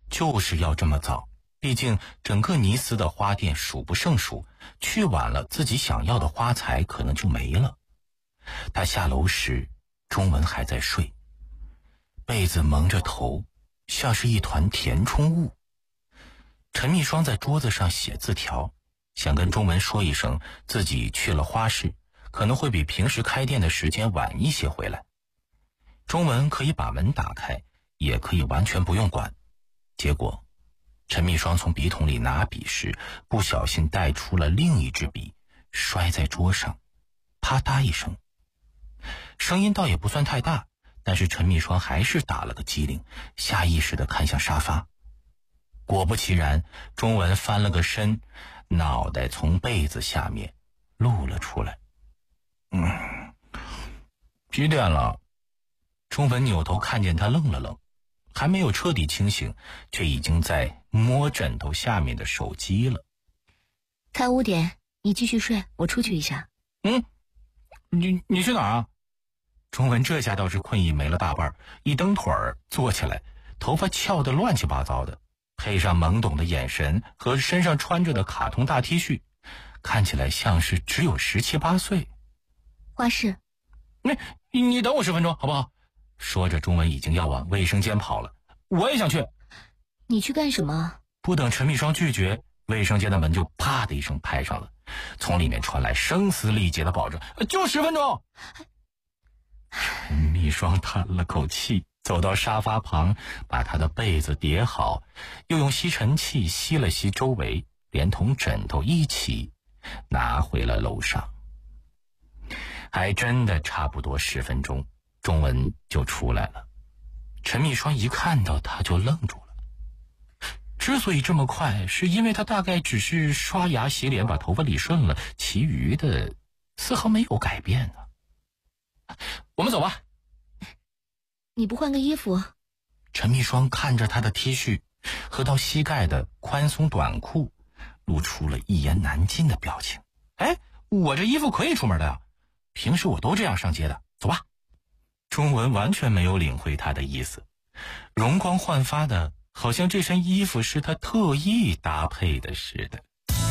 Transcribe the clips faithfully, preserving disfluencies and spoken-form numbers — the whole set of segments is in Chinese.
就是要这么早，毕竟整个尼斯的花店数不胜数，去晚了自己想要的花材可能就没了。他下楼时，钟文还在睡，被子蒙着头，像是一团填充物。陈密霜在桌子上写字条，想跟钟文说一声自己去了花市，可能会比平时开店的时间晚一些回来。钟文可以把门打开，也可以完全不用管。结果陈密霜从笔筒里拿笔时，不小心带出了另一支笔，摔在桌上，啪嗒一声。声音倒也不算太大，但是陈密霜还是打了个激灵，下意识地看向沙发。果不其然，钟文翻了个身，脑袋从被子下面露了出来。嗯，几点了？钟文扭头看见他，愣了愣，还没有彻底清醒，却已经在摸枕头下面的手机了。 才五点，你继续睡，我出去一下。 嗯，你你去哪儿啊？钟文这下倒是困意没了大半，一蹬腿儿坐起来，头发翘得乱七八糟的，配上懵懂的眼神和身上穿着的卡通大 T 恤，看起来像是只有十七八岁。 花市， 你你等我十分钟好不好？说着，钟文已经要往卫生间跑了。我也想去。 你去干什么？ 不等陈密霜拒绝，卫生间的门就啪的一声拍上了，从里面传来声嘶力竭的保证：就十分钟。陈密霜叹了口气，走到沙发旁，把他的被子叠好，又用吸尘器吸了吸周围，连同枕头一起拿回了楼上。还真的差不多十分钟，钟文就出来了。陈密霜一看到他就愣住了。之所以这么快，是因为他大概只是刷牙洗脸把头发理顺了，其余的丝毫没有改变呢。我们走吧。 你不换个衣服？ 陈密霜看着他的 T 恤和到膝盖的宽松短裤，露出了一言难尽的表情。哎，我这衣服可以出门的呀，平时我都这样上街的，走吧。钟文完全没有领会他的意思，容光焕发的，好像这身衣服是他特意搭配的似的。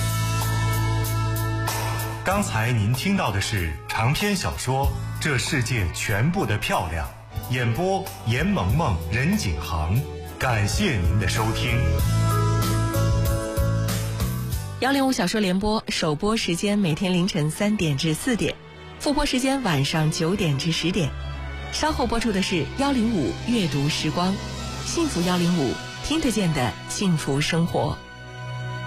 刚才您听到的是长篇小说《这世界全部的漂亮》，演播严萌萌、任景航。感谢您的收听。 幺零五小说联播首播时间每天凌晨三点至四点，复播时间晚上九点至十点。稍后播出的是幺零五阅读时光，幸福幺零五，听得见的幸福生活。